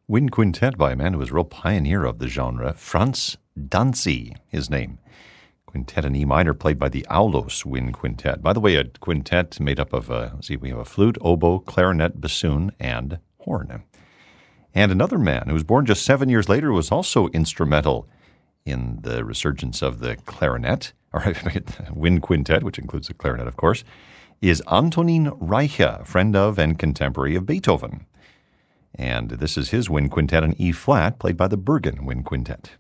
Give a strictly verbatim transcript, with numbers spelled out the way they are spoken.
Wind quintet by a man who was a real pioneer of the genre, Franz Danzi, his name. Quintet in E minor played by the Aulos Wind Quintet. By the way, a quintet made up of, uh, let's see, we have a flute, oboe, clarinet, bassoon, and horn. And another man who was born just seven years later was also instrumental in the resurgence of the clarinet, or wind quintet, which includes the clarinet, of course, is Antonin Reicha, friend of and contemporary of Beethoven. And this is his wind quintet in E flat, played by the Bergen Wind Quintet.